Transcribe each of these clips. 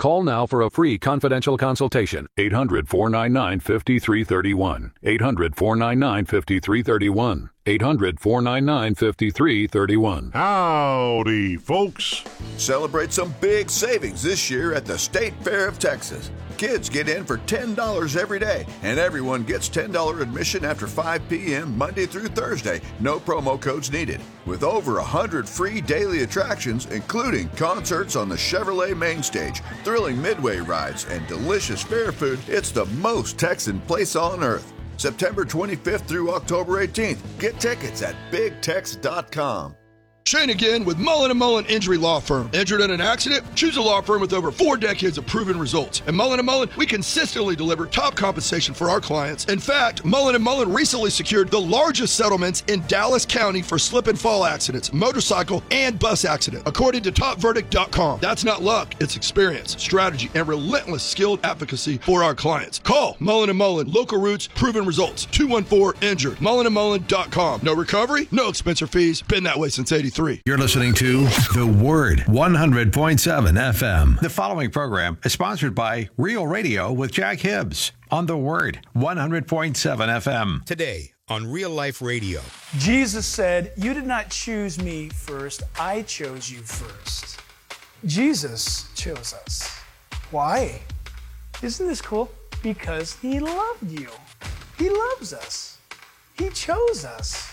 Call now for a free confidential consultation. 800-499-5331. 800-499-5331. 800-499-5331. Howdy, folks. Celebrate some big savings this year at the State Fair of Texas. Kids get in for $10 every day, and everyone gets $10 admission after 5 p.m. Monday through Thursday. No promo codes needed. With over 100 free daily attractions, including concerts on the Chevrolet main stage, thrilling midway rides, and delicious fair food, it's the most Texan place on earth. September 25th through October 18th. Get tickets at BigTex.com. Shane again with Mullen & Mullen Injury Law Firm. Injured in an accident? Choose a law firm with over 4 decades of proven results. At Mullen & Mullen, we consistently deliver top compensation for our clients. In fact, Mullen & Mullen recently secured the largest settlements in Dallas County for slip and fall accidents, motorcycle, and bus accident, according to TopVerdict.com. That's not luck, it's experience, strategy, and relentless skilled advocacy for our clients. Call Mullen & Mullen, local roots, proven results, 214-INJURED, mullenandmullen.com. No recovery, no expense or fees. Been that way since 83. You're listening to The Word, 100.7 FM. The following program is sponsored by Real Radio with Jack Hibbs on The Word, 100.7 FM. Today on Real Life Radio. Jesus said, "You did not choose me first, I chose you first." Jesus chose us. Why? Isn't this cool? Because he loved you. He loves us. He chose us.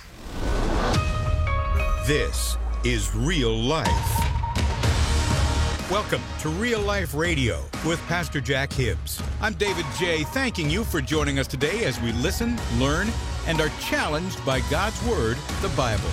This is Real Life. Welcome to Real Life Radio with Pastor Jack Hibbs. I'm David J., thanking you for joining us today as we listen, learn, and are challenged by God's Word, the Bible.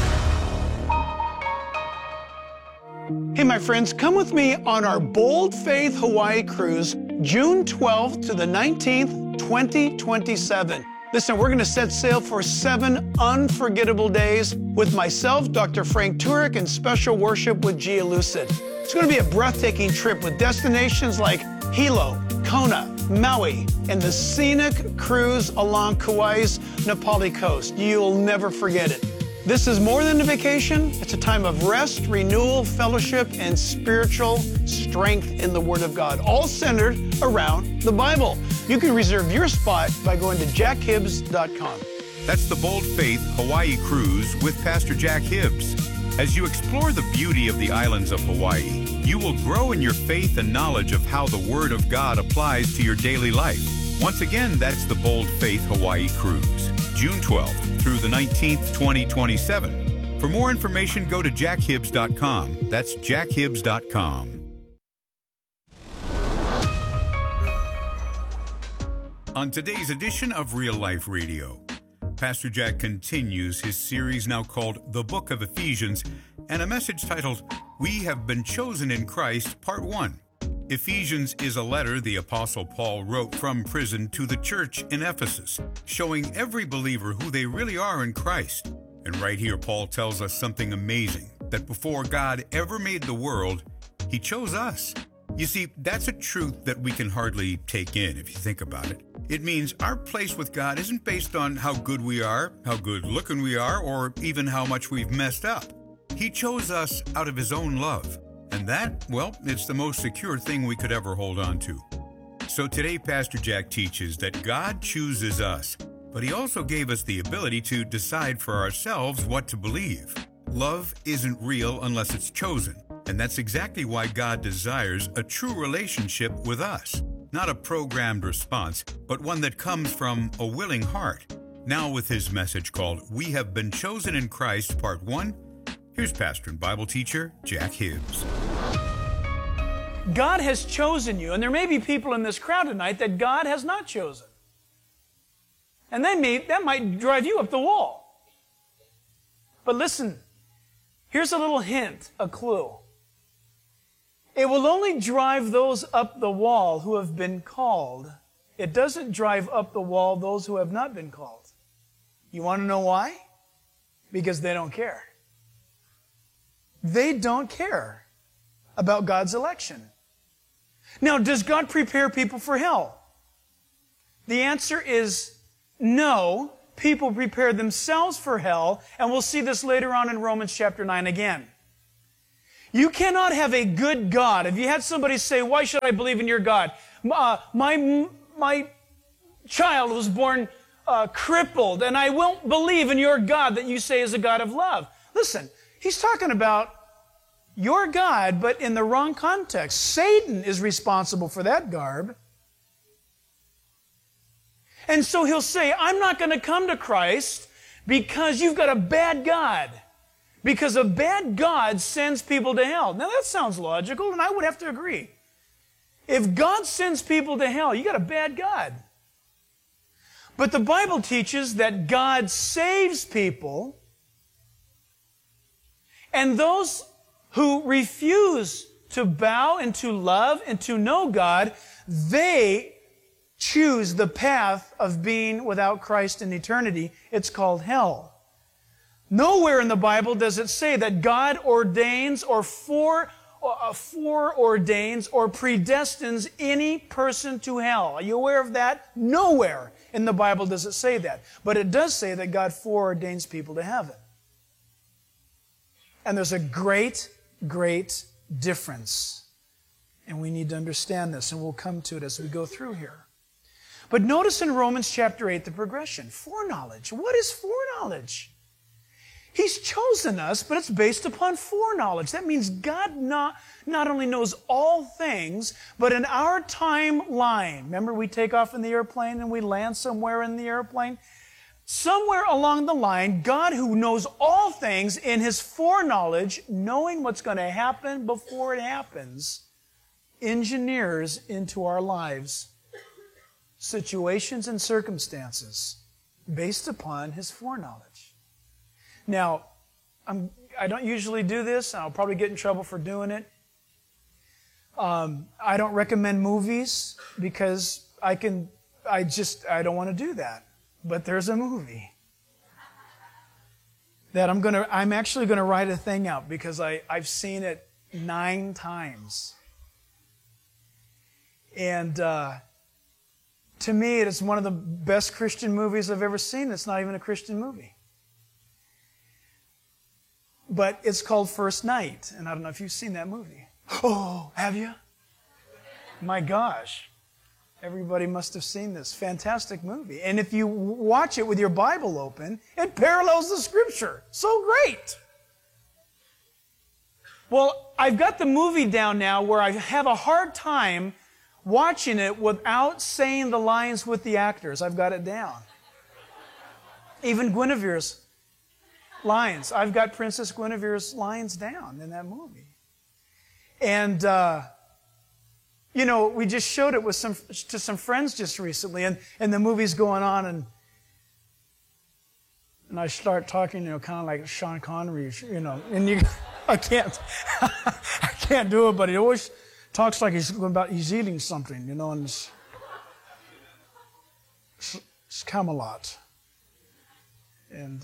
Hey, my friends, come with me on our Bold Faith Hawaii cruise, June 12th to the 19th, 2027. Listen, we're going to set sail for 7 unforgettable days with myself, Dr. Frank Turek, and special worship with Gia Lucid. It's going to be a breathtaking trip with destinations like Hilo, Kona, Maui, and the scenic cruise along Kauai's Napali coast. You'll never forget it. This is more than a vacation. It's a time of rest, renewal, fellowship, and spiritual strength in the Word of God, all centered around the Bible. You can reserve your spot by going to jackhibbs.com. That's the Bold Faith Hawaii Cruise with Pastor Jack Hibbs. As you explore the beauty of the islands of Hawaii, you will grow in your faith and knowledge of how the Word of God applies to your daily life. Once again, that's the Bold Faith Hawaii Cruise, June 12th through the 19th, 2027. For more information, go to jackhibbs.com. That's jackhibbs.com. On today's edition of Real Life Radio, Pastor Jack continues his series now called The Book of Ephesians, and a message titled, We Have Been Chosen in Christ, Part 1. Ephesians is a letter the Apostle Paul wrote from prison to the church in Ephesus, showing every believer who they really are in Christ. And right here, Paul tells us something amazing, that before God ever made the world, He chose us. You see, that's a truth that we can hardly take in if you think about it. It means our place with God isn't based on how good we are, how good looking we are, or even how much we've messed up. He chose us out of His own love. And that, well, it's the most secure thing we could ever hold on to. So today, Pastor Jack teaches that God chooses us, but He also gave us the ability to decide for ourselves what to believe. Love isn't real unless it's chosen, and that's exactly why God desires a true relationship with us. Not a programmed response, but one that comes from a willing heart. Now with his message called We Have Been Chosen in Christ, Part 1, here's pastor and Bible teacher Jack Hibbs. God has chosen you, and there may be people in this crowd tonight that God has not chosen. And that might drive you up the wall. But listen, here's a little hint, a clue. It will only drive those up the wall who have been called. It doesn't drive up the wall those who have not been called. You want to know why? Because they don't care. They don't care about God's election. Now, does God prepare people for hell? The answer is no. People prepare themselves for hell, and we'll see this later on in Romans chapter 9 again. You cannot have a good God. If you had somebody say, why should I believe in your God? My child was born crippled, and I won't believe in your God that you say is a God of love. Listen, he's talking about your God, but in the wrong context. Satan is responsible for that garb. And so he'll say, I'm not going to come to Christ because you've got a bad God. Because a bad God sends people to hell. Now that sounds logical, and I would have to agree. If God sends people to hell, you got a bad God. But the Bible teaches that God saves people, and those who refuse to bow and to love and to know God, they choose the path of being without Christ in eternity. It's called hell. Nowhere in the Bible does it say that God ordains or foreordains or predestines any person to hell. Are you aware of that? Nowhere in the Bible does it say that. But it does say that God foreordains people to heaven. And there's a great difference. And we need to understand this, and we'll come to it as we go through here. But notice in Romans chapter 8 the progression. Foreknowledge. What is foreknowledge? He's chosen us, but it's based upon foreknowledge. That means God not only knows all things, but in our timeline. Remember, we take off in the airplane and we land somewhere in the airplane? Somewhere along the line, God, who knows all things, in His foreknowledge, knowing what's going to happen before it happens, engineers into our lives situations and circumstances based upon His foreknowledge. Now, I don't usually do this, and I'll probably get in trouble for doing it. I don't recommend movies because I don't want to do that. But there's a movie that I'm actually going to write a thing out because I've seen it 9 times. And to me, it is one of the best Christian movies I've ever seen. It's not even a Christian movie. But it's called First Night, and I don't know if you've seen that movie. Oh, have you? My gosh. Everybody must have seen this fantastic movie. And if you watch it with your Bible open, it parallels the Scripture. So great. Well, I've got the movie down now where I have a hard time watching it without saying the lines with the actors. I've got it down. Even Guinevere's lines. I've got Princess Guinevere's lines down in that movie. And, we just showed it to some friends just recently, and the movie's going on, and I start talking, kind of like Sean Connery, and I can't do it, but he always talks like he's eating something, and it's Camelot. And,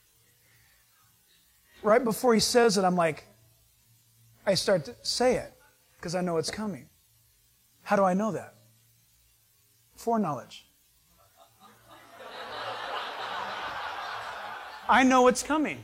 right before he says it, I start to say it because I know it's coming. How do I know that? Foreknowledge. I know it's coming.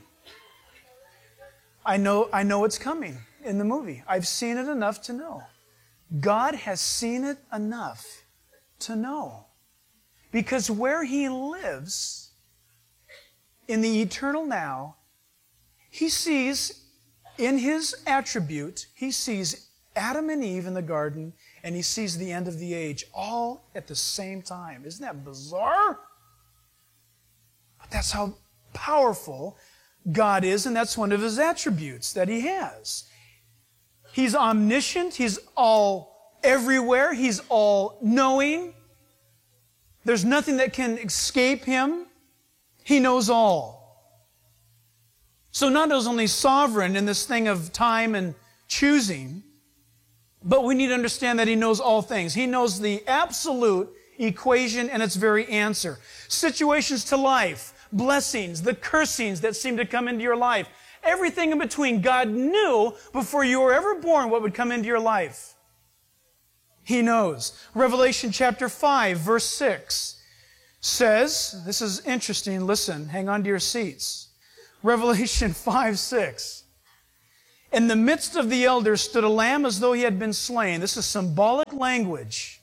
I know it's coming in the movie. I've seen it enough to know. God has seen it enough to know. Because where He lives, in the eternal now, He sees in His attribute, He sees Adam and Eve in the garden, and He sees the end of the age all at the same time. Isn't that bizarre? But that's how powerful God is, and that's one of His attributes that He has. He's omniscient. He's all everywhere. He's all knowing. There's nothing that can escape Him. He knows all. So not only sovereign in this thing of time and choosing, but we need to understand that He knows all things. He knows the absolute equation and its very answer. Situations to life, blessings, the cursings that seem to come into your life, everything in between. God knew before you were ever born what would come into your life. He knows. Revelation chapter 5, verse 6 says, this is interesting, listen, hang on to your seats. Revelation 5:6. In the midst of the elders stood a lamb as though he had been slain. This is symbolic language.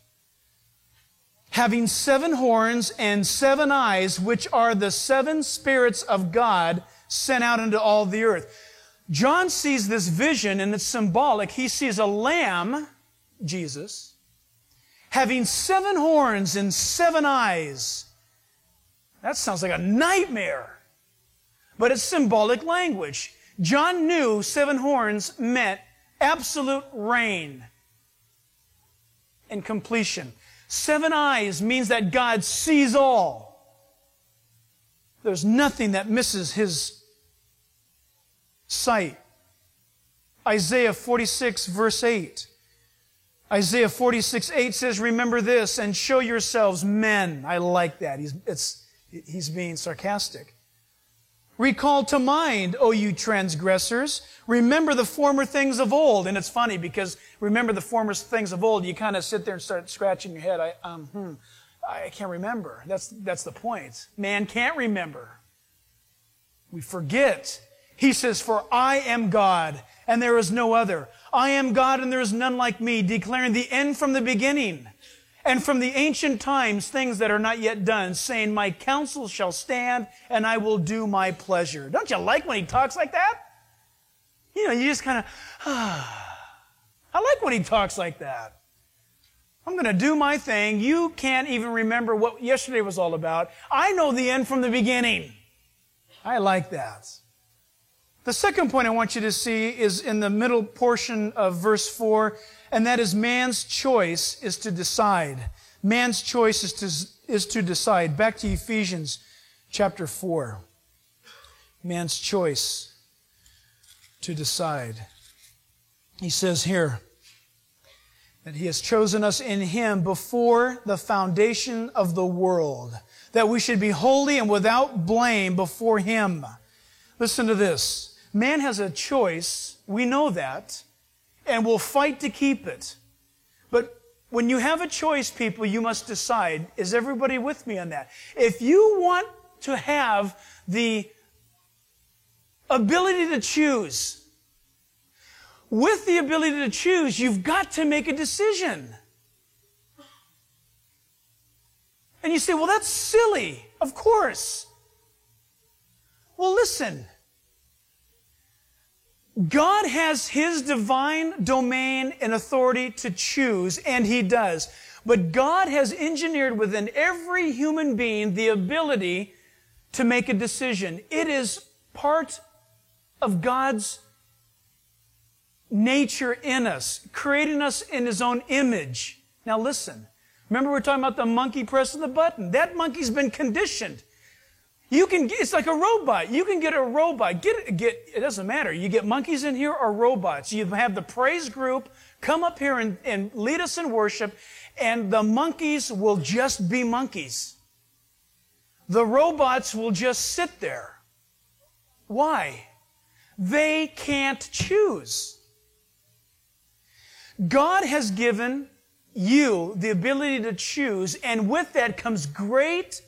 Having 7 horns and 7 eyes, which are the 7 spirits of God sent out into all the earth. John sees this vision, and it's symbolic. He sees a lamb, Jesus, having 7 horns and 7 eyes. That sounds like a nightmare. But it's symbolic language. John knew 7 horns meant absolute reign and completion. 7 eyes means that God sees all. There's nothing that misses His sight. Isaiah 46 verse 8. Isaiah 46:8 says, remember this and show yourselves men. I like that. He's being sarcastic. Recall to mind, O you transgressors. Remember the former things of old. And it's funny because remember the former things of old, you kind of sit there and start scratching your head. I can't remember. That's the point. Man can't remember. We forget. He says, for I am God and there is no other. I am God and there is none like me, declaring the end from the beginning. And from the ancient times, things that are not yet done, saying, my counsel shall stand, and I will do my pleasure. Don't you like when He talks like that? You know, you just kind of, I like when He talks like that. I'm going to do my thing. You can't even remember what yesterday was all about. I know the end from the beginning. I like that. The second point I want you to see is in the middle portion of verse 4, and that is man's choice is to decide. Man's choice is to decide. Back to Ephesians chapter 4. Man's choice to decide. He says here that He has chosen us in Him before the foundation of the world, that we should be holy and without blame before Him. Listen to this. Man has a choice, we know that, and will fight to keep it. But when you have a choice, people, you must decide, is everybody with me on that? If you want to have the ability to choose, with the ability to choose, you've got to make a decision. And you say, well, that's silly. Of course. Well, listen. God has His divine domain and authority to choose, and He does. But God has engineered within every human being the ability to make a decision. It is part of God's nature in us, creating us in His own image. Now listen. Remember we're talking about the monkey pressing the button. That monkey's been conditioned. It's like a robot. You can get a robot. It doesn't matter. You get monkeys in here or robots. You have the praise group come up here and lead us in worship, and the monkeys will just be monkeys. The robots will just sit there. Why? They can't choose. God has given you the ability to choose, and with that comes great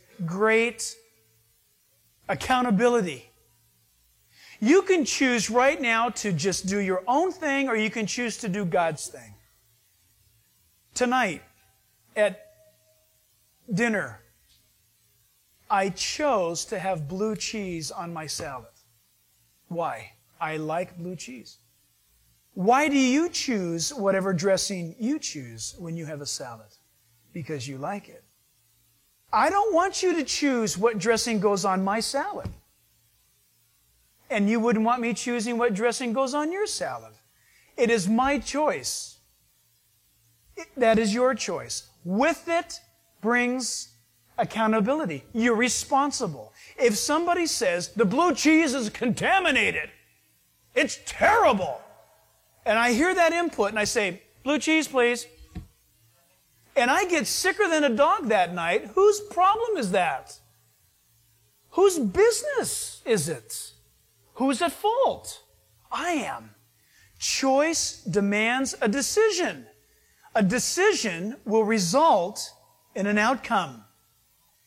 accountability. You can choose right now to just do your own thing, or you can choose to do God's thing. Tonight, at dinner, I chose to have blue cheese on my salad. Why? I like blue cheese. Why do you choose whatever dressing you choose when you have a salad? Because you like it. I don't want you to choose what dressing goes on my salad. And you wouldn't want me choosing what dressing goes on your salad. It is my choice. That is your choice. With it brings accountability. You're responsible. If somebody says, the blue cheese is contaminated, it's terrible, and I hear that input and I say, blue cheese, please, and I get sicker than a dog that night, whose problem is that? Whose business is it? Who's at fault? I am. Choice demands a decision. A decision will result in an outcome.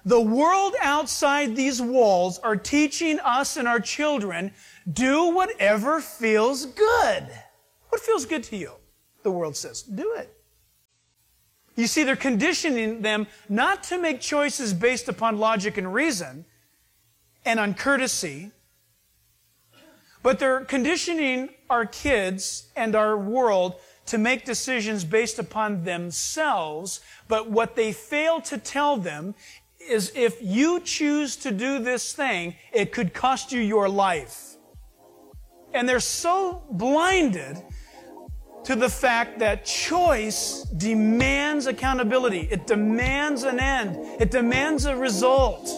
The world outside these walls are teaching us and our children, do whatever feels good. What feels good to you? The world says, do it. You see, they're conditioning them not to make choices based upon logic and reason and on courtesy, but they're conditioning our kids and our world to make decisions based upon themselves. But what they fail to tell them is if you choose to do this thing, it could cost you your life. And they're so blinded to the fact that choice demands accountability. It demands an end. It demands a result.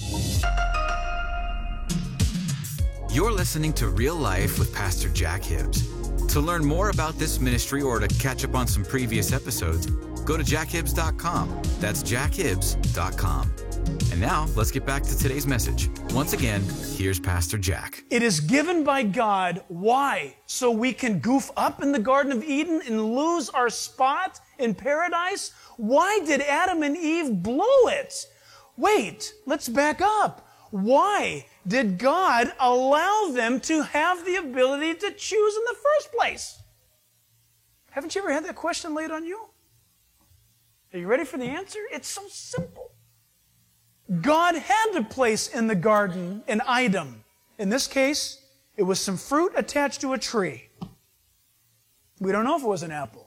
You're listening to Real Life with Pastor Jack Hibbs. To learn more about this ministry or to catch up on some previous episodes, go to jackhibbs.com. That's jackhibbs.com. And now, let's get back to today's message. Once again, here's Pastor Jack. It is given by God. Why? So we can goof up in the Garden of Eden and lose our spot in paradise? Why did Adam and Eve blow it? Wait, let's back up. Why did God allow them to have the ability to choose in the first place? Haven't you ever had that question laid on you? Are you ready for the answer? It's so simple. God had to place in the garden an item. In this case, it was some fruit attached to a tree. We don't know if it was an apple.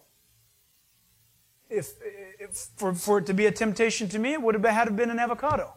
For it to be a temptation to me, it would have had to been an avocado.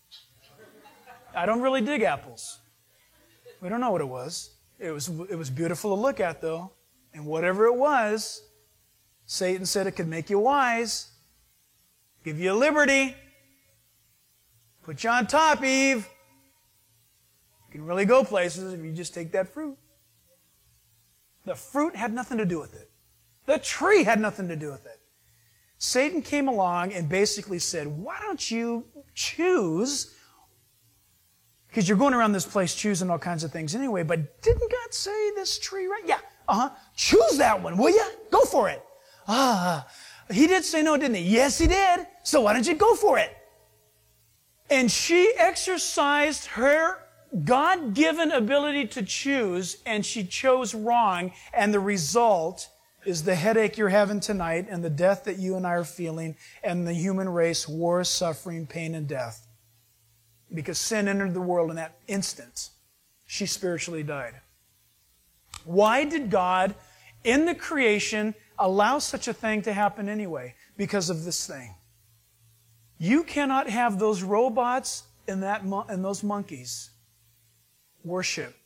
I don't really dig apples. We don't know what it was. It was beautiful to look at, though. And whatever it was, Satan said it could make you wise, give you liberty. Put you on top, Eve. You can really go places if you just take that fruit. The fruit had nothing to do with it. The tree had nothing to do with it. Satan came along and basically said, why don't you choose? Because you're going around this place choosing all kinds of things anyway, but didn't God say this tree right? Yeah, choose that one, will you? Go for it. He did say no, didn't he? Yes, he did. So why don't you go for it? And she exercised her God-given ability to choose, and she chose wrong, and the result is the headache you're having tonight and the death that you and I are feeling, and the human race, war, suffering, pain, and death. Because sin entered the world in that instant. She spiritually died. Why did God, in the creation, allow such a thing to happen anyway? Because of this thing. You cannot have those robots and those monkeys worship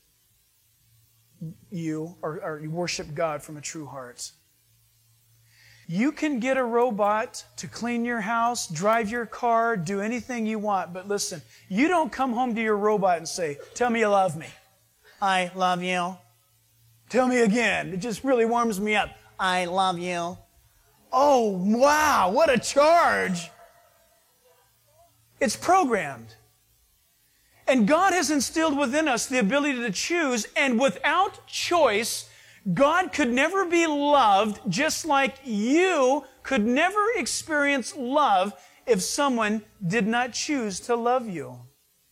you or worship God from a true heart. You can get a robot to clean your house, drive your car, do anything you want, but listen, you don't come home to your robot and say, tell me you love me. I love you. Tell me again. It just really warms me up. I love you. Oh, wow, what a charge. It's programmed. And God has instilled within us the ability to choose, and without choice, God could never be loved, just like you could never experience love if someone did not choose to love you.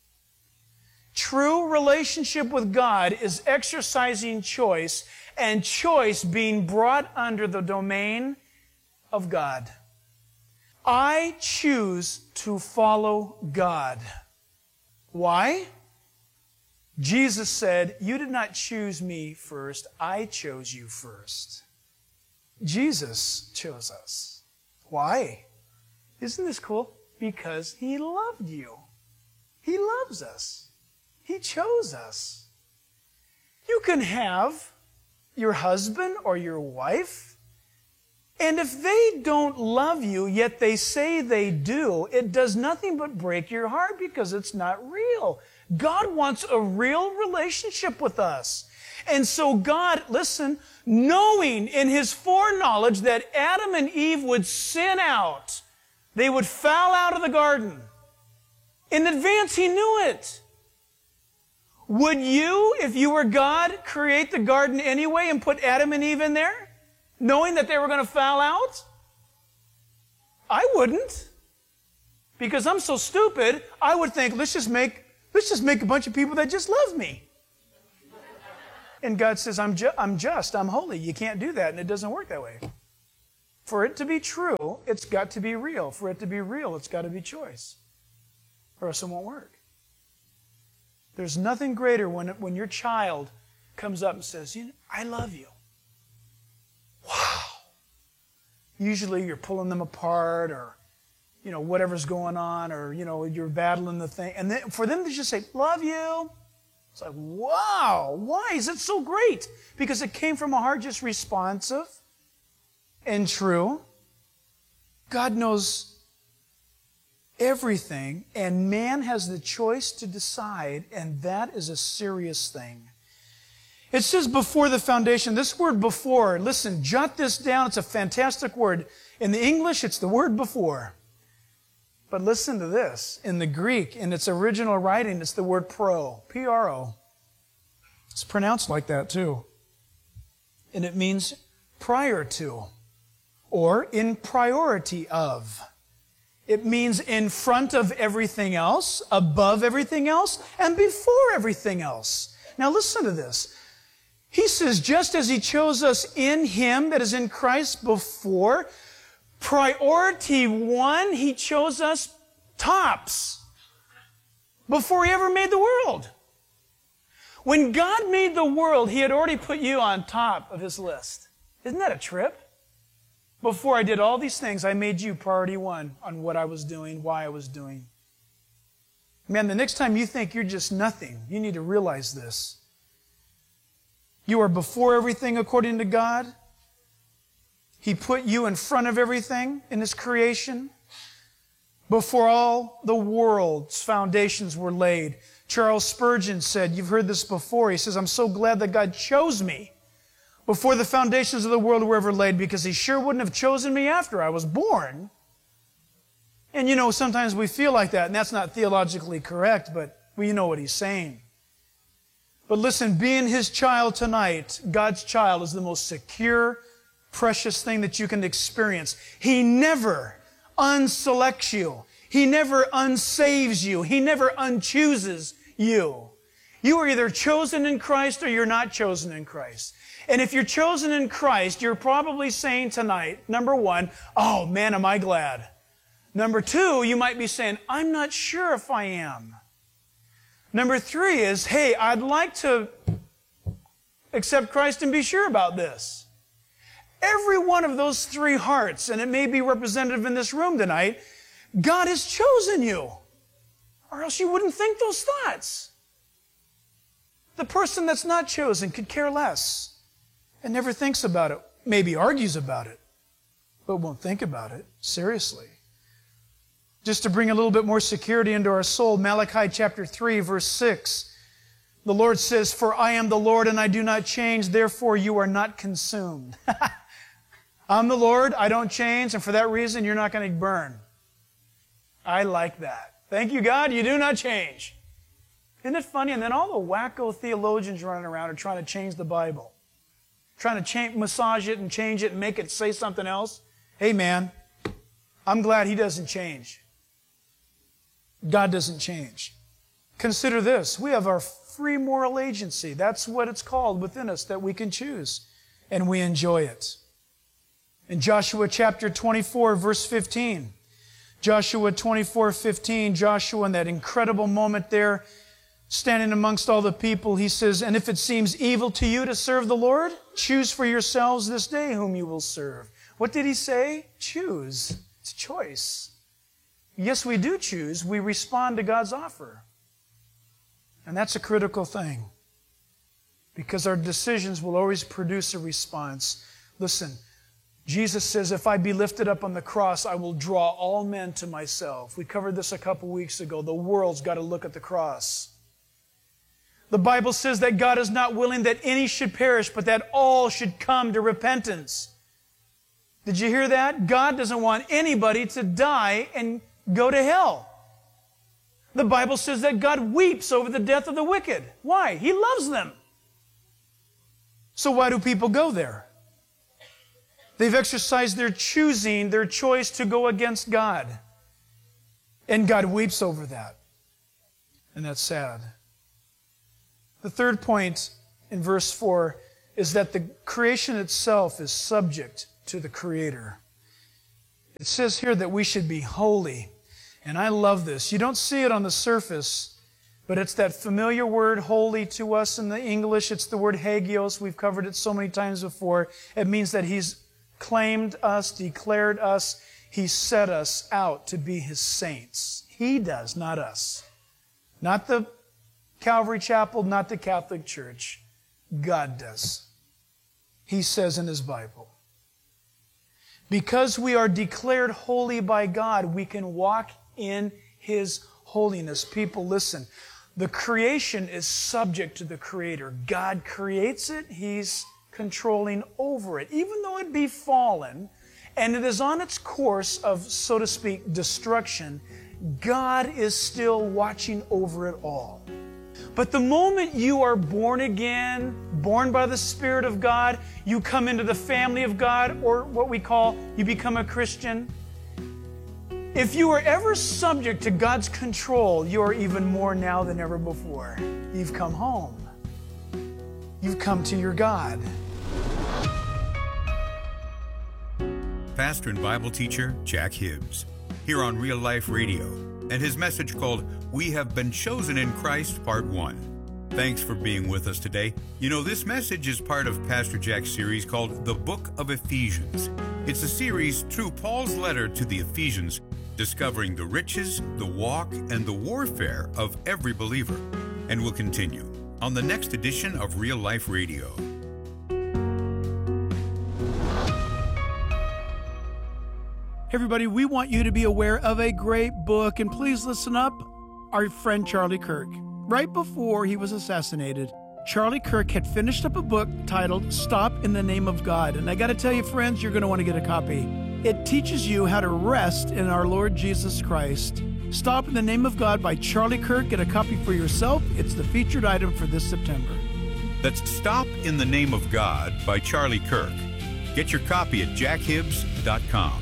True relationship with God is exercising choice, and choice being brought under the domain of God. I choose to follow God. Why? Jesus said, you did not choose me first, I chose you first. Jesus chose us. Why? Isn't this cool? Because He loved you. He loves us. He chose us. You can have your husband or your wife, and if they don't love you, yet they say they do, it does nothing but break your heart because it's not real. God wants a real relationship with us. And so God, listen, knowing in His foreknowledge that Adam and Eve would sin out, they would foul out of the garden. In advance, He knew it. Would you, if you were God, create the garden anyway and put Adam and Eve in there, knowing that they were going to foul out? I wouldn't. Because I'm so stupid, I would think, let's just make a bunch of people that just love me. And God says, I'm just, I'm holy. You can't do that, and it doesn't work that way. For it to be true, it's got to be real. For it to be real, it's got to be choice. Or else it won't work. There's nothing greater when your child comes up and says, I love you. Wow. Usually you're pulling them apart or, whatever's going on or, you're battling the thing. And then for them to just say, love you. It's like, wow, why is it so great? Because it came from a heart just responsive and true. God knows everything, and man has the choice to decide, and that is a serious thing. It says before the foundation. This word before, listen, jot this down. It's a fantastic word. In the English, it's the word before. But listen to this. In the Greek, in its original writing, it's the word pro, P-R-O. It's pronounced like that too. And it means prior to, or in priority of. It means in front of everything else, above everything else, and before everything else. Now listen to this. He says, just as He chose us in Him, that is in Christ, before, priority one, He chose us tops before He ever made the world. When God made the world, He had already put you on top of His list. Isn't that a trip? Before I did all these things, I made you priority one on what I was doing, why I was doing. Man, the next time you think you're just nothing, you need to realize this. You are before everything according to God. He put you in front of everything in His creation. Before all the world's foundations were laid. Charles Spurgeon said, you've heard this before, he says, I'm so glad that God chose me before the foundations of the world were ever laid, because He sure wouldn't have chosen me after I was born. And sometimes we feel like that, and that's not theologically correct, but we know what he's saying. But listen, being His child tonight, God's child, is the most secure, precious thing that you can experience. He never unselects you. He never unsaves you. He never unchooses you. You are either chosen in Christ or you're not chosen in Christ. And if you're chosen in Christ, you're probably saying tonight, number one, oh man, am I glad. Number two, you might be saying, I'm not sure if I am. Number three is, hey, I'd like to accept Christ and be sure about this. Every one of those three hearts, and it may be representative in this room tonight, God has chosen you, or else you wouldn't think those thoughts. The person that's not chosen could care less and never thinks about it, maybe argues about it, but won't think about it seriously. Just to bring a little bit more security into our soul, Malachi chapter 3, verse 6, the Lord says, for I am the Lord and I do not change, therefore you are not consumed. I'm the Lord, I don't change, and for that reason you're not going to burn. I like that. Thank you, God, you do not change. Isn't it funny? And then all the wacko theologians running around are trying to change the Bible. Trying to massage it and change it and make it say something else. Hey man, I'm glad He doesn't change. God doesn't change. Consider this. We have our free moral agency. That's what it's called within us, that we can choose. And we enjoy it. In Joshua chapter 24, verse 15. Joshua 24:15, Joshua in that incredible moment there, standing amongst all the people, he says, and if it seems evil to you to serve the Lord, choose for yourselves this day whom you will serve. What did he say? Choose. It's a choice. Yes, we do choose. We respond to God's offer. And that's a critical thing. Because our decisions will always produce a response. Listen, Jesus says, if I be lifted up on the cross, I will draw all men to myself. We covered this a couple weeks ago. The world's got to look at the cross. The Bible says that God is not willing that any should perish, but that all should come to repentance. Did you hear that? God doesn't want anybody to die and go to hell. The Bible says that God weeps over the death of the wicked. Why? He loves them. So why do people go there? They've exercised their choosing, their choice to go against God. And God weeps over that. And that's sad. The third point in verse 4 is that the creation itself is subject to the Creator. It says here that we should be holy. And I love this. You don't see it on the surface, but it's that familiar word, holy, to us in the English. It's the word hagios. We've covered it so many times before. It means that He's claimed us, declared us. He set us out to be His saints. He does, not us. Not the Calvary Chapel, not the Catholic Church. God does. He says in His Bible. Because we are declared holy by God, we can walk in His holiness. People, listen. The creation is subject to the Creator. God creates it. He's controlling over it. Even though it be fallen, and it is on its course of, so to speak, destruction, God is still watching over it all. But the moment you are born again, born by the Spirit of God, you come into the family of God, or what we call, you become a Christian. If you were ever subject to God's control, you are even more now than ever before. You've come home. You've come to your God. Pastor and Bible teacher Jack Hibbs, here on Real Life Radio, and his message called We Have Been Chosen in Christ, Part 1. Thanks for being with us today. You know, this message is part of Pastor Jack's series called The Book of Ephesians. It's a series through Paul's letter to the Ephesians, discovering the riches, the walk, and the warfare of every believer. And we'll continue on the next edition of Real Life Radio. Everybody, we want you to be aware of a great book, and please listen up. Our friend Charlie Kirk. Right before he was assassinated, Charlie Kirk had finished up a book titled Stop in the Name of God. And I got to tell you, friends, you're going to want to get a copy. It teaches you how to rest in our Lord Jesus Christ. Stop in the Name of God by Charlie Kirk. Get a copy for yourself. It's the featured item for this September. That's Stop in the Name of God by Charlie Kirk. Get your copy at jackhibbs.com.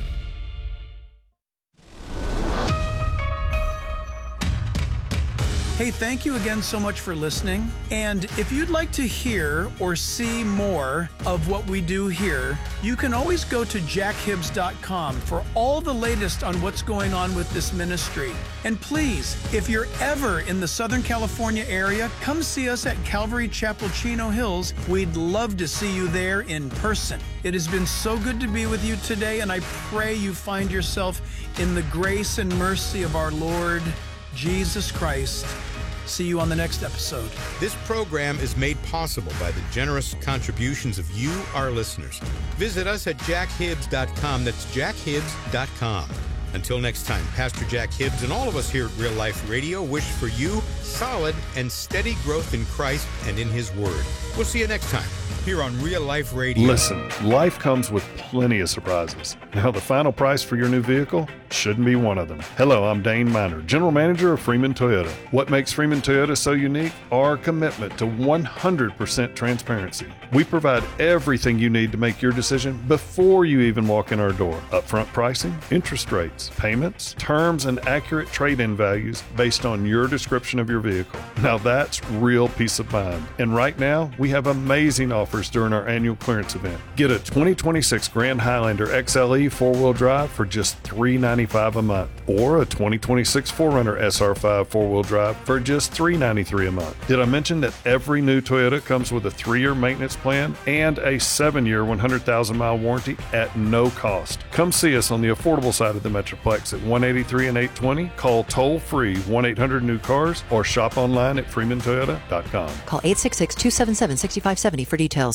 Hey, thank you again so much for listening. And if you'd like to hear or see more of what we do here, you can always go to jackhibbs.com for all the latest on what's going on with this ministry. And please, if you're ever in the Southern California area, come see us at Calvary Chapel, Chino Hills. We'd love to see you there in person. It has been so good to be with you today, and I pray you find yourself in the grace and mercy of our Lord Jesus Christ. See you on the next episode. This program is made possible by the generous contributions of you, our listeners. Visit us at jackhibbs.com. That's jackhibbs.com. Until next time, Pastor Jack Hibbs and all of us here at Real Life Radio wish for you solid and steady growth in Christ and in His Word. We'll see you next time here on Real Life Radio. Listen, life comes with plenty of surprises. Now, the final price for your new vehicle shouldn't be one of them. Hello, I'm Dane Miner, General Manager of Freeman Toyota. What makes Freeman Toyota so unique? Our commitment to 100% transparency. We provide everything you need to make your decision before you even walk in our door. Upfront pricing, interest rates, payments, terms, and accurate trade-in values based on your description of your vehicle. Now that's real peace of mind. And right now, we have amazing offers during our annual clearance event. Get a 2026 Grand Highlander XLE 4-wheel drive for just $395 a month, or a 2026 4Runner SR5 4-wheel drive for just $393 a month. Did I mention that every new Toyota comes with a 3-year maintenance plan and a 7-year 100,000-mile warranty at no cost? Come see us on the affordable side of the Metroplex at 183 and 820. Call toll-free 1-800-NEW-CARS or shop online at freemantoyota.com. Call 866-277-6570 for details.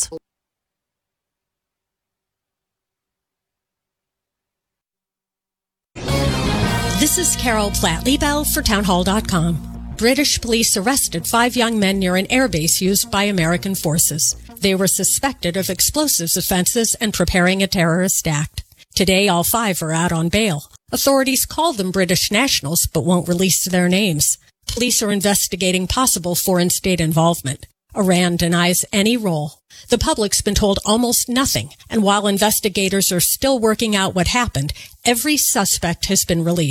This is Carol Platley-Bell for Townhall.com. British police arrested 5 young men near an airbase used by American forces. They were suspected of explosives offenses and preparing a terrorist act. Today, all 5 are out on bail. Authorities call them British nationals, but won't release their names. Police are investigating possible foreign state involvement. Iran denies any role. The public's been told almost nothing, and while investigators are still working out what happened, every suspect has been released.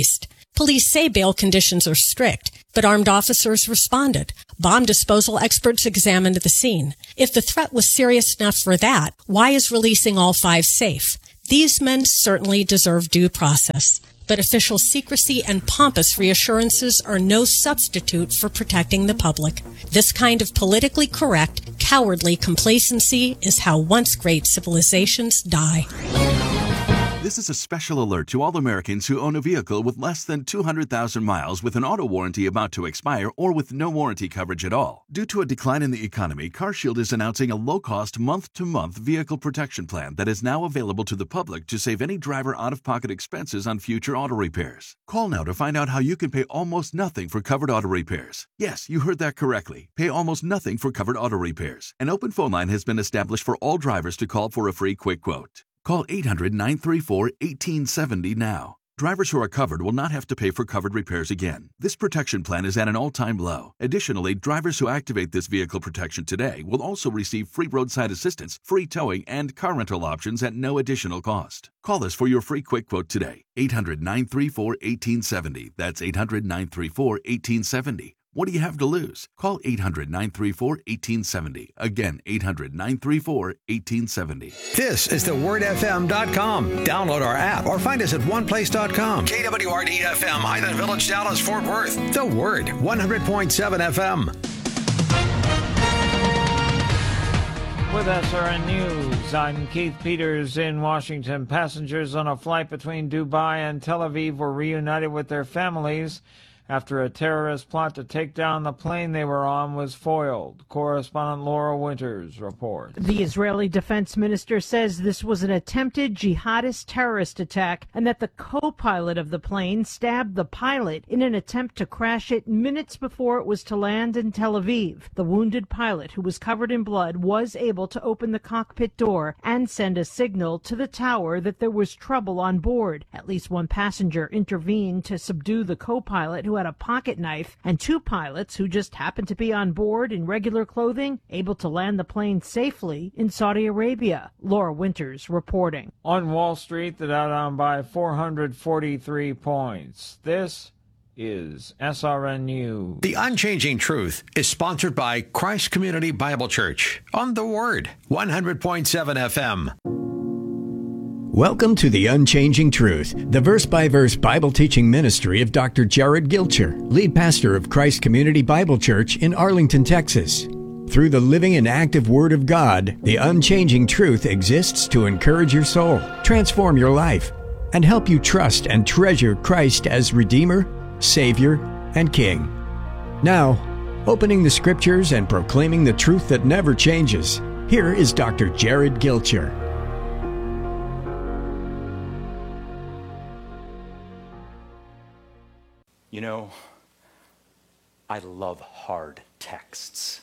Police say bail conditions are strict, but armed officers responded. Bomb disposal experts examined the scene. If the threat was serious enough for that, why is releasing all 5 safe? These men certainly deserve due process. But official secrecy and pompous reassurances are no substitute for protecting the public. This kind of politically correct, cowardly complacency is how once great civilizations die. This is a special alert to all Americans who own a vehicle with less than 200,000 miles with an auto warranty about to expire or with no warranty coverage at all. Due to a decline in the economy, CarShield is announcing a low-cost month-to-month vehicle protection plan that is now available to the public to save any driver out-of-pocket expenses on future auto repairs. Call now to find out how you can pay almost nothing for covered auto repairs. Yes, you heard that correctly. Pay almost nothing for covered auto repairs. An open phone line has been established for all drivers to call for a free quick quote. Call 800-934-1870 now. Drivers who are covered will not have to pay for covered repairs again. This protection plan is at an all-time low. Additionally, drivers who activate this vehicle protection today will also receive free roadside assistance, free towing, and car rental options at no additional cost. Call us for your free quick quote today. 800-934-1870. That's 800-934-1870. What do you have to lose? Call 800-934-1870. Again, 800-934-1870. This is thewordfm.com. Download our app or find us at oneplace.com. KWRD-FM, Highland Village, Dallas, Fort Worth. The Word, 100.7 FM. With SRN News, I'm Keith Peters in Washington. Passengers on a flight between Dubai and Tel Aviv were reunited with their families after a terrorist plot to take down the plane they were on was foiled. Correspondent Laura Winters reports. The Israeli defense minister says this was an attempted jihadist terrorist attack and that the co-pilot of the plane stabbed the pilot in an attempt to crash it minutes before it was to land in Tel Aviv. The wounded pilot, who was covered in blood, was able to open the cockpit door and send a signal to the tower that there was trouble on board. At least one passenger intervened to subdue the co-pilot, who had a pocket knife, and 2 pilots who just happened to be on board in regular clothing, able to land the plane safely in Saudi Arabia. Laura Winters reporting. On Wall Street, the Dow down by 443 points. This is SRN News. The Unchanging Truth is sponsored by Christ Community Bible Church on The Word, 100.7 FM. Welcome to The Unchanging Truth, the verse-by-verse Bible teaching ministry of Dr. Jared Gilcher, lead pastor of Christ Community Bible Church in Arlington, Texas. Through the living and active Word of God, The Unchanging Truth exists to encourage your soul, transform your life, and help you trust and treasure Christ as Redeemer, Savior, and King. Now, opening the Scriptures and proclaiming the truth that never changes, here is Dr. Jared Gilcher. You know, I love hard texts.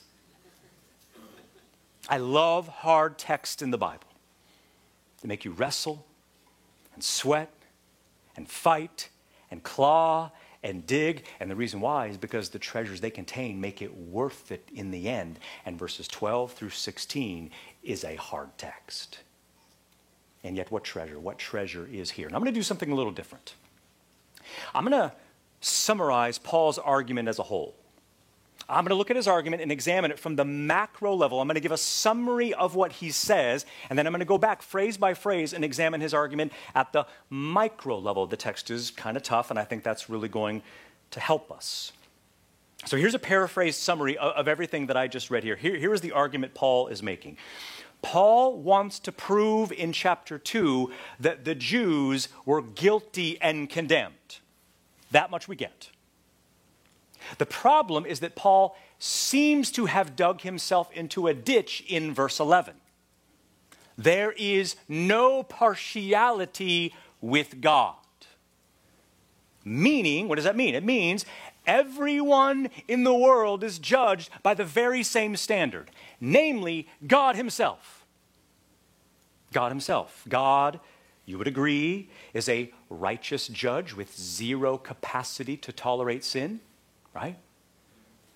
I love hard texts in the Bible. They make you wrestle and sweat and fight and claw and dig. And the reason why is because the treasures they contain make it worth it in the end. And verses 12 through 16 is a hard text. And yet what treasure is here? And I'm going to do something a little different. I'm going to summarize Paul's argument as a whole. I'm going to look at his argument and examine it from the macro level. I'm going to give a summary of what he says, and then I'm going to go back phrase by phrase and examine his argument at the micro level. The text is kind of tough, and I think that's really going to help us. So here's a paraphrased summary of everything that I just read here. Here is the argument Paul is making. Paul wants to prove in chapter 2 that the Jews were guilty and condemned. That much we get. The problem is that Paul seems to have dug himself into a ditch in verse 11. There is no partiality with God. Meaning, what does that mean? It means everyone in the world is judged by the very same standard, namely God himself. God himself. God, you would agree, is a righteous judge with zero capacity to tolerate sin, right?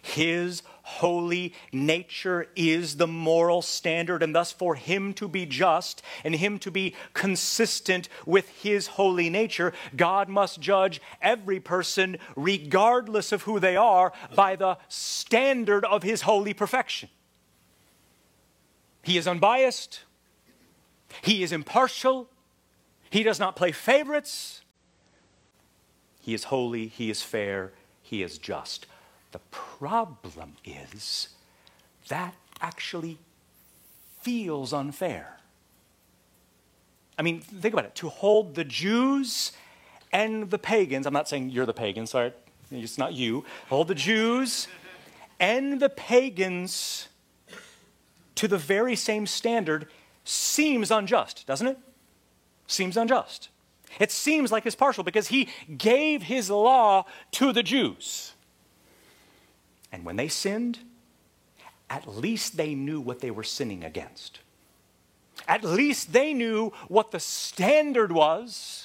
His holy nature is the moral standard, and thus for him to be just and him to be consistent with his holy nature, God must judge every person, regardless of who they are, by the standard of his holy perfection. He is unbiased. He is impartial. He does not play favorites. He is holy. He is fair. He is just. The problem is that actually feels unfair. I mean, think about it. To hold the Jews and the pagans, I'm not saying you're the pagans, sorry, it's not you. Hold the Jews and the pagans to the very same standard seems unjust, doesn't it? Seems unjust. It seems like it's partial because he gave his law to the Jews. And when they sinned, at least they knew what they were sinning against. At least they knew what the standard was.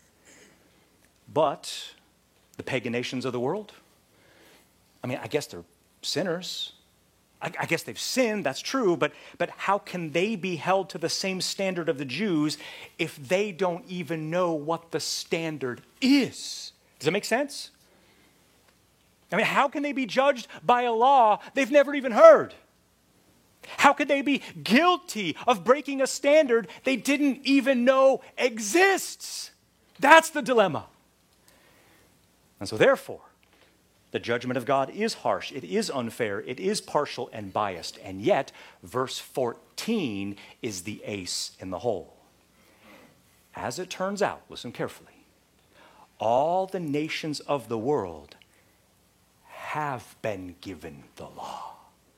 But the pagan nations of the world, I mean, I guess they're sinners. I guess they've sinned, that's true, but how can they be held to the same standard of the Jews if they don't even know what the standard is? Does that make sense? I mean, how can they be judged by a law they've never even heard? How could they be guilty of breaking a standard they didn't even know exists? That's the dilemma. And so therefore, the judgment of God is harsh, it is unfair, it is partial and biased, and yet verse 14 is the ace in the hole. As it turns out, listen carefully, all the nations of the world have been given the law.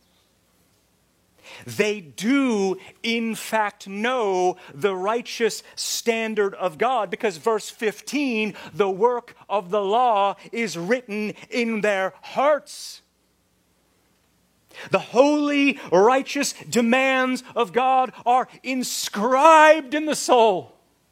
They do, in fact, know the righteous standard of God because verse 15, the work of the law is written in their hearts. The holy, righteous demands of God are inscribed in the soul,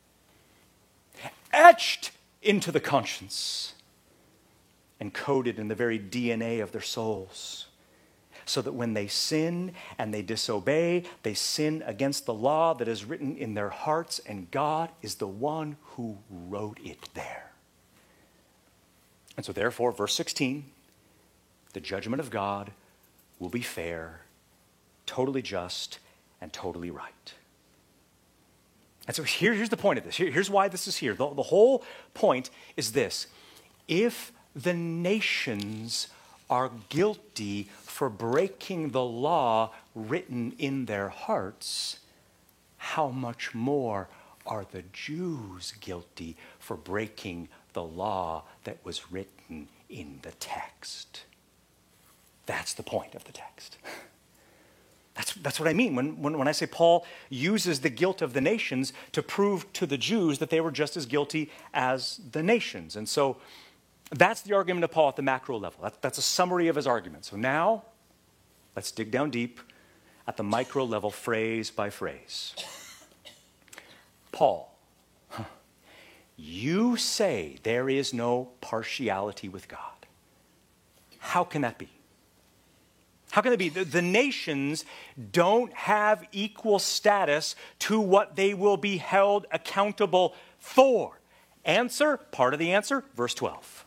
etched into the conscience, and coded in the very DNA of their souls. So that when they sin and they disobey, they sin against the law that is written in their hearts, and God is the one who wrote it there. And so therefore, verse 16, the judgment of God will be fair, totally just, and totally right. And so here's the point of this. Here's why this is here. The whole point is this. If the nations are guilty for breaking the law written in their hearts, how much more are the Jews guilty for breaking the law that was written in the text? That's the point of the text. That's what I mean when I say Paul uses the guilt of the nations to prove to the Jews that they were just as guilty as the nations. And so that's the argument of Paul at the macro level. That's a summary of his argument. So now, let's dig down deep at the micro level, phrase by phrase. Paul, you say there is no partiality with God. How can that be? How can it be? The nations don't have equal status to what they will be held accountable for. Answer, part of the answer, verse 12.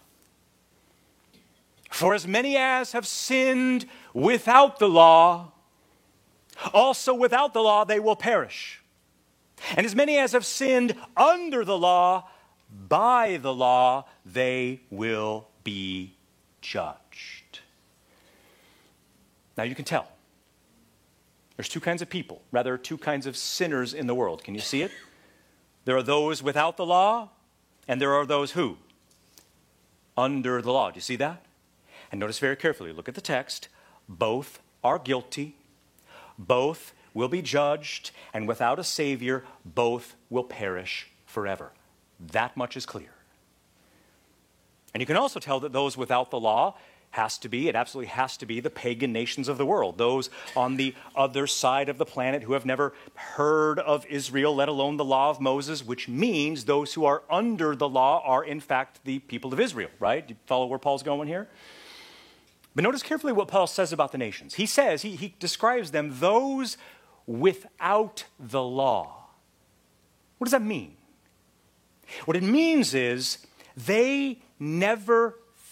For as many as have sinned without the law, also without the law they will perish. And as many as have sinned under the law, by the law they will be judged. Now you can tell. There's two kinds of people, rather two kinds of sinners in the world. Can you see it? There are those without the law, and there are those who? Under the law. Do you see that? And notice very carefully, look at the text. Both are guilty. Both will be judged. And without a Savior, both will perish forever. That much is clear. And you can also tell that those without the law it absolutely has to be the pagan nations of the world. Those on the other side of the planet who have never heard of Israel, let alone the law of Moses, which means those who are under the law are in fact the people of Israel, right? Do you follow where Paul's going here? But notice carefully what Paul says about the nations. He says, he describes them, those without the law. What does that mean? What it means is they never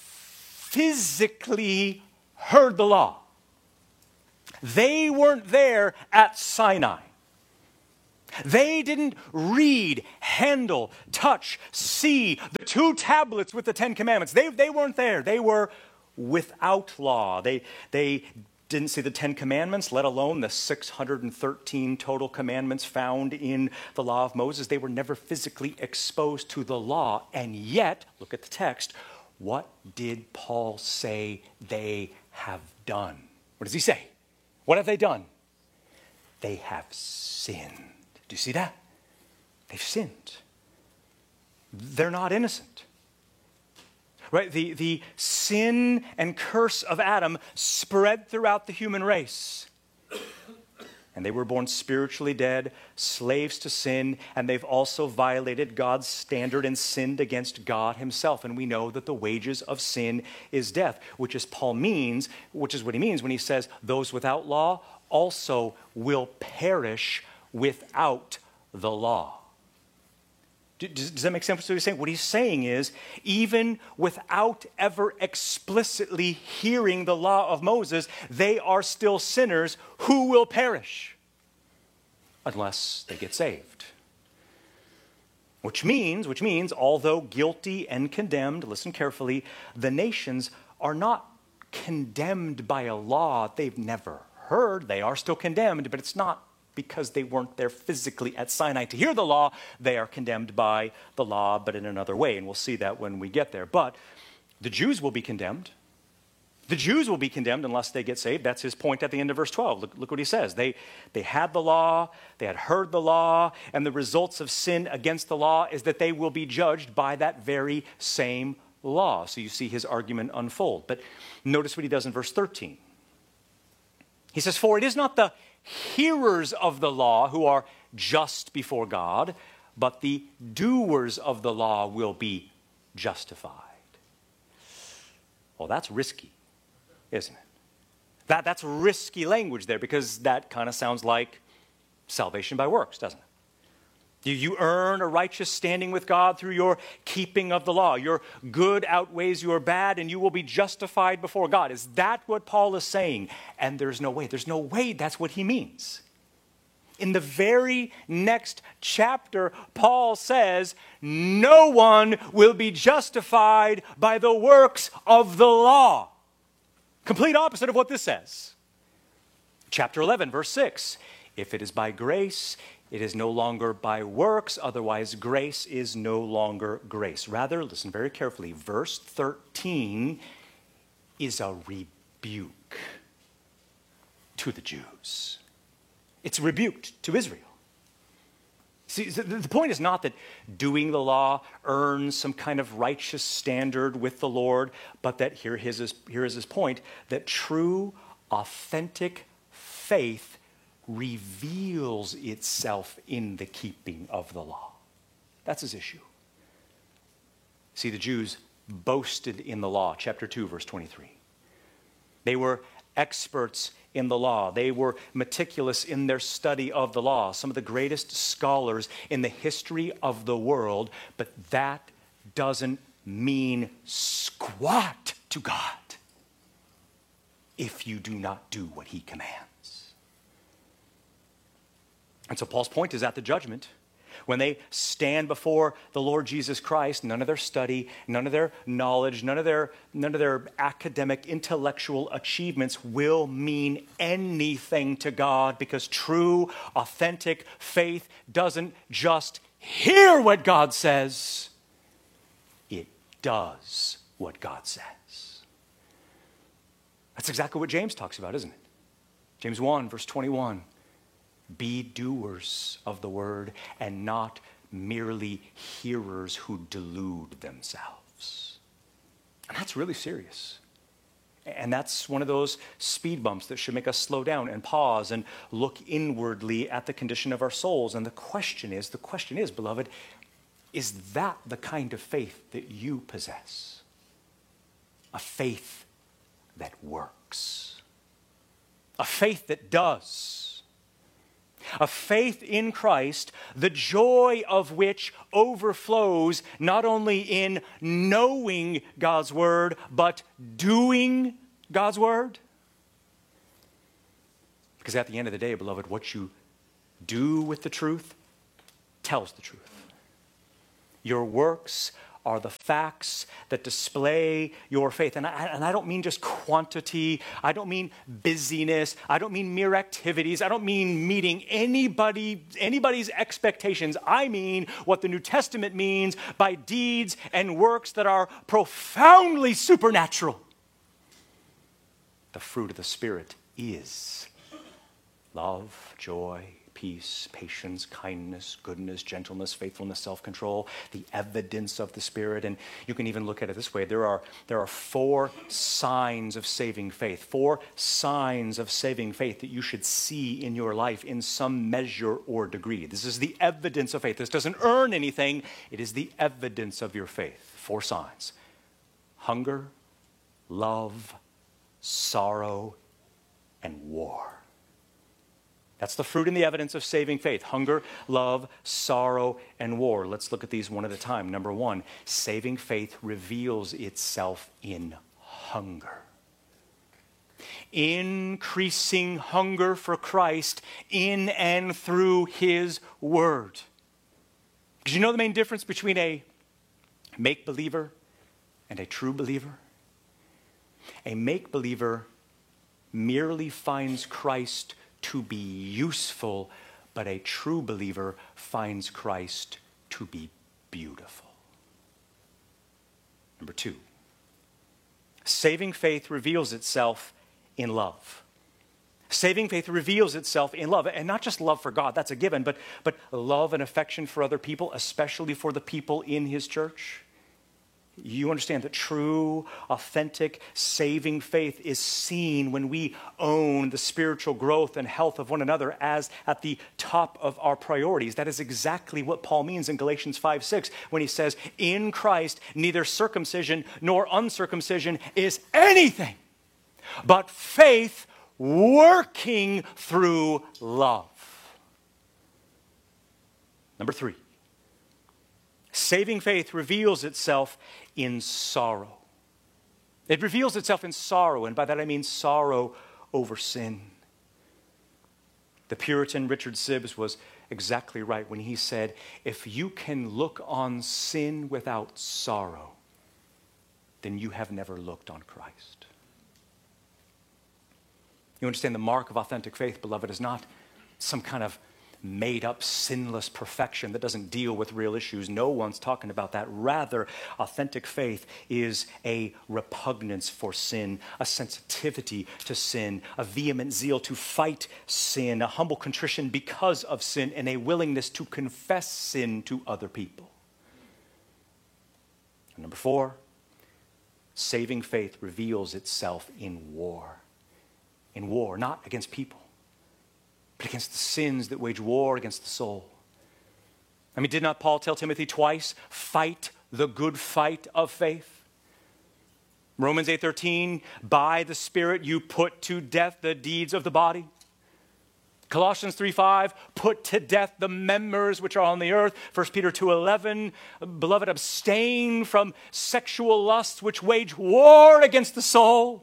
physically heard the law. They weren't there at Sinai. They didn't read, handle, touch, see the 2 tablets with the 10 commandments. They weren't there. They were without law. They didn't see the 10 commandments, let alone the 613 total commandments found in the law of Moses. They were never physically exposed to the law. And yet, look at the text, what did Paul say they have done? What does he say? What have they done? They have sinned. Do you see that? They've sinned. They're not innocent. Right? The sin and curse of Adam spread throughout the human race. And they were born spiritually dead, slaves to sin, and they've also violated God's standard and sinned against God himself. And we know that the wages of sin is death, which is what he means when he says those without law also will perish without the law. Does that make sense what he's saying? What he's saying is, even without ever explicitly hearing the law of Moses, they are still sinners who will perish unless they get saved. Which means, although guilty and condemned, listen carefully, the nations are not condemned by a law they've never heard. They are still condemned, but it's not because they weren't there physically at Sinai to hear the law. They are condemned by the law, but in another way, and we'll see that when we get there. But the Jews will be condemned. The Jews will be condemned unless they get saved. That's his point at the end of verse 12. Look what he says. They had the law, they had heard the law, and the results of sin against the law is that they will be judged by that very same law. So you see his argument unfold. But notice what he does in verse 13. He says, for it is not the hearers of the law who are just before God, but the doers of the law will be justified. Well, that's risky, isn't it? That's risky language there, because that kind of sounds like salvation by works, doesn't it? You earn a righteous standing with God through your keeping of the law. Your good outweighs your bad, and you will be justified before God. Is that what Paul is saying? And there's no way that's what he means. In the very next chapter, Paul says, no one will be justified by the works of the law. Complete opposite of what this says. Chapter 11, verse 6. If it is by grace, it is no longer by works, otherwise grace is no longer grace. Rather, listen very carefully, verse 13 is a rebuke to the Jews. It's rebuked to Israel. See, the point is not that doing the law earns some kind of righteous standard with the Lord, but that here is his point, that true, authentic faith reveals itself in the keeping of the law. That's his issue. See, the Jews boasted in the law, chapter 2, verse 23. They were experts in the law. They were meticulous in their study of the law, some of the greatest scholars in the history of the world, but that doesn't mean squat to God if you do not do what he commands. And so Paul's point is at the judgment, when they stand before the Lord Jesus Christ, none of their study, none of their knowledge, none of their academic, intellectual achievements will mean anything to God, because true, authentic faith doesn't just hear what God says, it does what God says. That's exactly what James talks about, isn't it? James 1, verse 21. Be doers of the word and not merely hearers who delude themselves. And that's really serious. And that's one of those speed bumps that should make us slow down and pause and look inwardly at the condition of our souls. And the question is, beloved, is that the kind of faith that you possess? A faith that works. A faith that does. A faith in Christ, the joy of which overflows not only in knowing God's word, but doing God's word. Because at the end of the day, beloved, what you do with the truth tells the truth. Your works are the facts that display your faith. And I don't mean just quantity. I don't mean busyness. I don't mean mere activities. I don't mean meeting anybody's expectations. I mean what the New Testament means by deeds and works that are profoundly supernatural. The fruit of the Spirit is love, joy, peace, patience, kindness, goodness, gentleness, faithfulness, self-control, the evidence of the Spirit. And you can even look at it this way. There are 4 signs of saving faith, 4 signs of saving faith that you should see in your life in some measure or degree. This is the evidence of faith. This doesn't earn anything. It is the evidence of your faith. 4 signs: hunger, love, sorrow, and war. That's the fruit and the evidence of saving faith: hunger, love, sorrow, and war. Let's look at these one at a time. Number 1, saving faith reveals itself in hunger. Increasing hunger for Christ in and through His Word. Because you know the main difference between a make-believer and a true believer? A make-believer merely finds Christ to be useful, but a true believer finds Christ to be beautiful. Number 2, saving faith reveals itself in love. Saving faith reveals itself in love, and not just love for God, that's a given, but love and affection for other people, especially for the people in His church. You understand that true, authentic, saving faith is seen when we own the spiritual growth and health of one another as at the top of our priorities. That is exactly what Paul means in Galatians 5:6 when he says, in Christ, neither circumcision nor uncircumcision is anything, but faith working through love. Number 3, saving faith reveals itself in sorrow. It reveals itself in sorrow, and by that I mean sorrow over sin. The Puritan Richard Sibbes was exactly right when he said, if you can look on sin without sorrow, then you have never looked on Christ. You understand the mark of authentic faith, beloved, is not some kind of made-up sinless perfection that doesn't deal with real issues. No one's talking about that. Rather, authentic faith is a repugnance for sin, a sensitivity to sin, a vehement zeal to fight sin, a humble contrition because of sin, and a willingness to confess sin to other people. And number 4, saving faith reveals itself in war. In war, not against people, but against the sins that wage war against the soul. I mean, did not Paul tell Timothy twice, fight the good fight of faith? Romans 8:13, by the Spirit you put to death the deeds of the body. Colossians 3:5, put to death the members which are on the earth. 1 Peter 2:11, beloved, abstain from sexual lusts which wage war against the soul.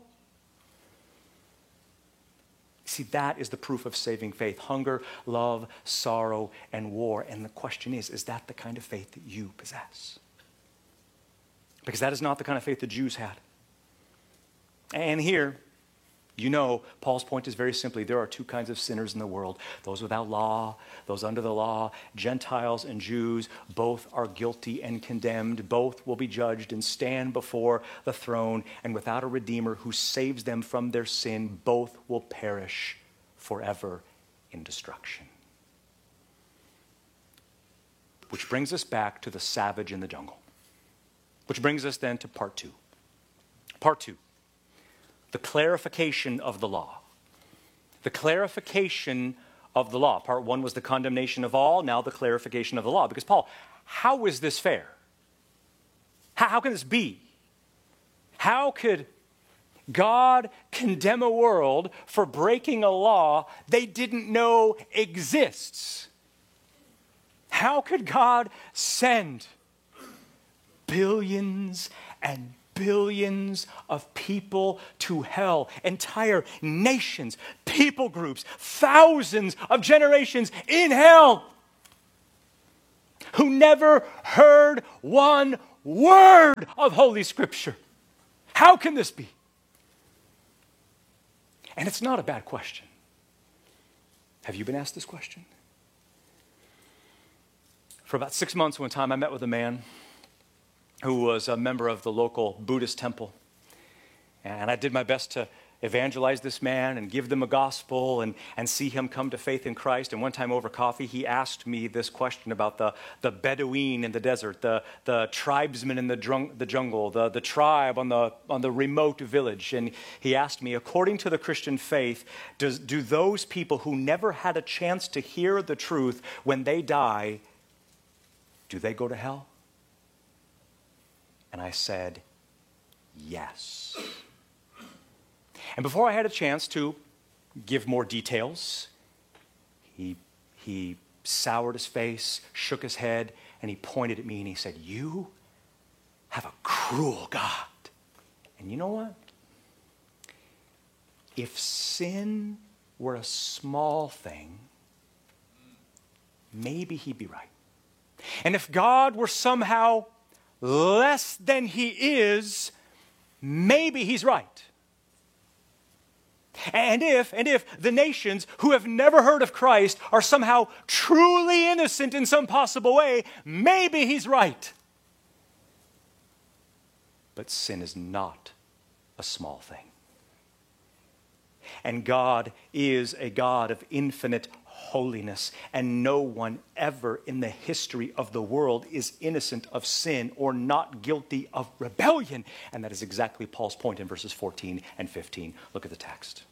See, that is the proof of saving faith: hunger, love, sorrow, and war. And the question is that the kind of faith that you possess? Because that is not the kind of faith the Jews had. And here, you know, Paul's point is very simply, there are 2 kinds of sinners in the world: those without law, those under the law, Gentiles and Jews. Both are guilty and condemned. Both will be judged and stand before the throne. And without a Redeemer who saves them from their sin, both will perish forever in destruction. Which brings us back to the savage in the jungle. Which brings us then to part 2. Part 2. The clarification of the law. The clarification of the law. Part 1 was the condemnation of all, now the clarification of the law. Because Paul, how is this fair? How can this be? How could God condemn a world for breaking a law they didn't know exists? How could God send billions and billions of people to hell, entire nations, people groups, thousands of generations in hell, who never heard one word of Holy Scripture? How can this be? And it's not a bad question. Have you been asked this question? For about 6 months, one time I met with a man who was a member of the local Buddhist temple. And I did my best to evangelize this man and give them a gospel and see him come to faith in Christ. And one time over coffee, he asked me this question about the Bedouin in the desert, the tribesmen in the jungle, the tribe on the remote village. And he asked me, according to the Christian faith, do those people who never had a chance to hear the truth, when they die, do they go to hell? And I said, yes. And before I had a chance to give more details, he soured his face, shook his head, and he pointed at me and he said, you have a cruel God. And you know what? If sin were a small thing, maybe he'd be right. And if God were somehow less than he is, maybe he's right. And if the nations who have never heard of Christ are somehow truly innocent in some possible way, maybe he's right. But sin is not a small thing. And God is a God of infinite holiness, and no one ever in the history of the world is innocent of sin or not guilty of rebellion. And that is exactly Paul's point in verses 14 and 15. Look at the text.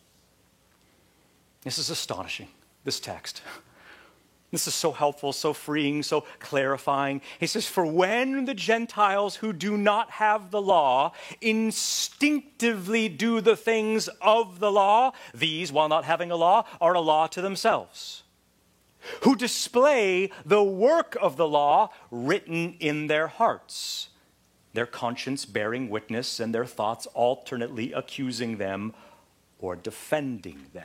This is astonishing, this text. This is so helpful, so freeing, so clarifying. He says, for when the Gentiles who do not have the law instinctively do the things of the law, these, while not having a law, are a law to themselves, who display the work of the law written in their hearts, their conscience bearing witness and their thoughts alternately accusing them or defending them.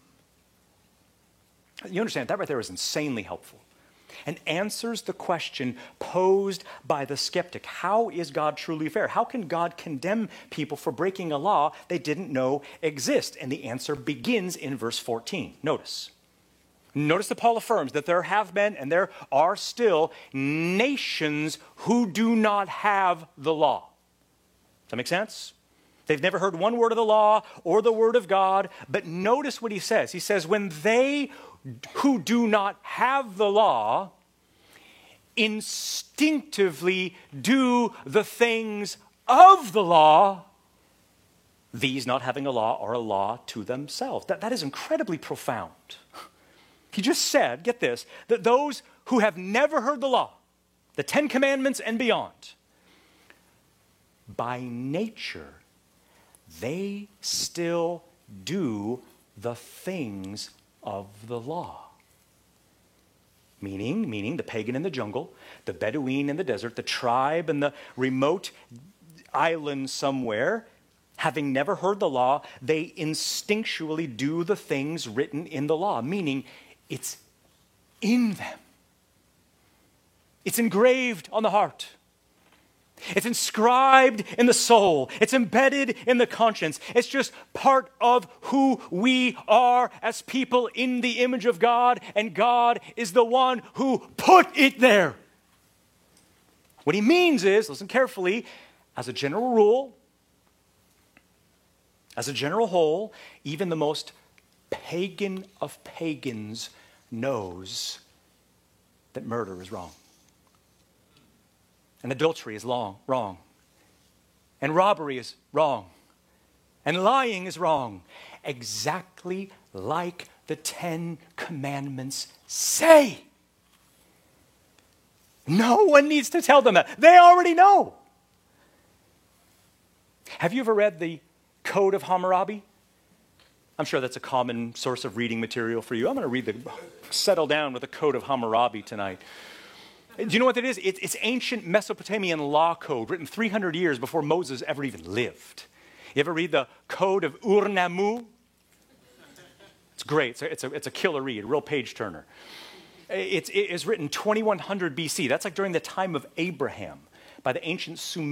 You understand, that right there is insanely helpful and answers the question posed by the skeptic. How is God truly fair? How can God condemn people for breaking a law they didn't know exist? And the answer begins in verse 14. Notice that Paul affirms that there have been and there are still nations who do not have the law. Does that make sense? They've never heard one word of the law or the word of God. But notice what he says. He says, when they who do not have the law instinctively do the things of the law, these, not having a law, are a law to themselves. That is incredibly profound. He just said, get this, that those who have never heard the law, the 10 Commandments and beyond, by nature, they still do the things of the law. Meaning the pagan in the jungle, the Bedouin in the desert, the tribe in the remote island somewhere, having never heard the law, they instinctually do the things written in the law, meaning it's in them. It's engraved on the heart. It's inscribed in the soul. It's embedded in the conscience. It's just part of who we are as people in the image of God, and God is the one who put it there. What he means is, listen carefully, as a general rule, as a general whole, even the most pagan of pagans knows that murder is wrong. And adultery is wrong. And robbery is wrong. And lying is wrong. Exactly like the 10 Commandments say. No one needs to tell them that. They already know. Have you ever read the Code of Hammurabi. I'm sure that's a common source of reading material for you. I'm going to settle down with the Code of Hammurabi tonight. Do you know what that is? It's ancient Mesopotamian law code written 300 years before Moses ever even lived. You ever read the Code of Ur-Nammu? It's great. It's a killer read, a real page turner. It is written 2100 BC. That's like during the time of Abraham by the ancient Sumerians.